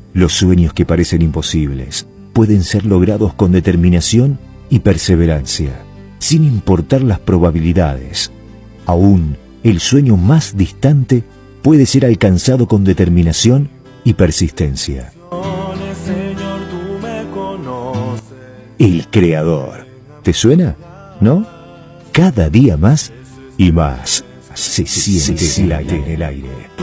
Los sueños que parecen imposibles pueden ser logrados con determinación y perseverancia, sin importar las probabilidades. Aún el sueño más distante puede ser alcanzado con determinación y persistencia. El Creador. ¿Te suena? ¿No? Cada día más y más se siente en el aire.